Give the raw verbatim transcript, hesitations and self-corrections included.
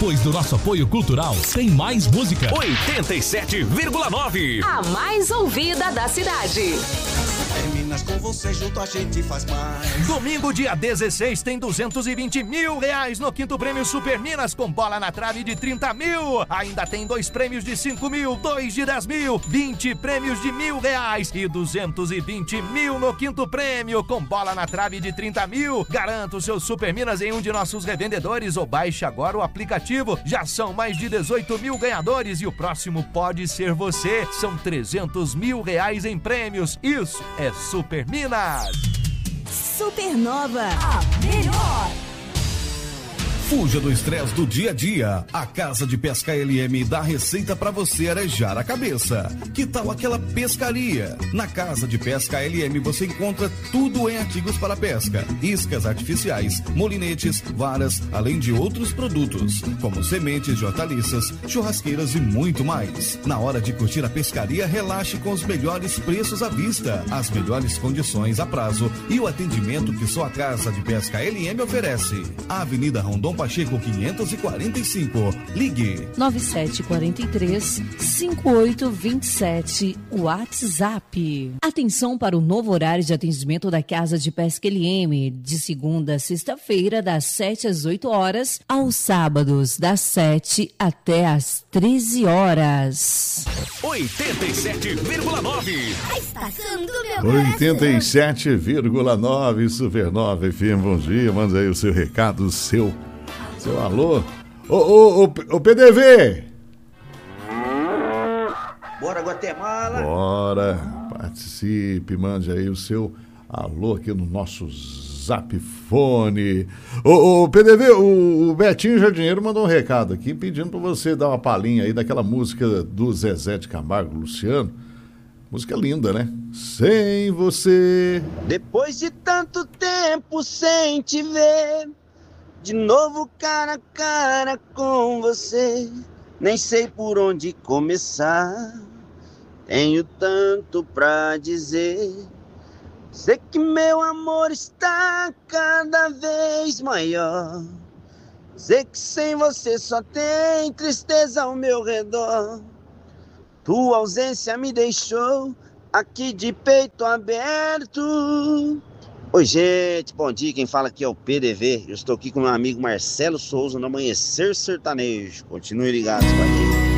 Depois do nosso apoio cultural, tem mais música. oitenta e sete vírgula nove. A mais ouvida da cidade. Minas, com você junto a gente faz mais. Domingo, dia dezesseis, tem duzentos e vinte mil reais no quinto prêmio Super Minas, com bola na trave de trinta mil. Ainda tem dois prêmios de cinco mil, dois de dez mil, vinte prêmios de mil reais e duzentos e vinte mil no quinto prêmio, com bola na trave de trinta mil. Garanta o seu Super Minas em um de nossos revendedores ou baixe agora o aplicativo. Já são mais de dezoito mil ganhadores e o próximo pode ser você. São trezentos mil reais em prêmios. Isso é Super Minas. Supernova, a melhor. Fuja do estresse do dia a dia. A Casa de Pesca L M dá receita para você arejar a cabeça. Que tal aquela pescaria? Na Casa de Pesca L M você encontra tudo em artigos para pesca: iscas artificiais, molinetes, varas, além de outros produtos, como sementes de hortaliças, churrasqueiras e muito mais. Na hora de curtir a pescaria, relaxe com os melhores preços à vista, as melhores condições a prazo e o atendimento que só a Casa de Pesca L M oferece. A Avenida Rondon Pacheco quinhentos e quarenta e cinco. Ligue nove sete quatro três, cinco oito dois sete. WhatsApp. Atenção para o novo horário de atendimento da Casa de Pesca L M, de segunda a sexta-feira, das sete às oito horas, aos sábados, das sete até às treze horas. oitenta e sete vírgula nove. A estação do meu coração. oitenta e sete vírgula nove Supernova F M, bom dia. Manda aí o seu recado, o seu, seu alô. Ô, ô, ô, ô, P D V! Bora, Guatemala! Bora, participe, mande aí o seu alô aqui no nosso Zap Fone. Ô, ô, P D V, o, o Betinho Jardinheiro mandou um recado aqui pedindo pra você dar uma palhinha aí daquela música do Zezé de Camargo, Luciano. Música linda, né? Sem você. Depois de tanto tempo sem te ver, de novo cara a cara com você, nem sei por onde começar, tenho tanto pra dizer. Sei que meu amor está cada vez maior, sei que sem você só tem tristeza ao meu redor. Tua ausência me deixou aqui de peito aberto. Oi, gente, bom dia. Quem fala aqui é o P D V. Eu estou aqui com meu amigo Marcelo Souza no Amanhecer Sertanejo. Continue ligados com a gente.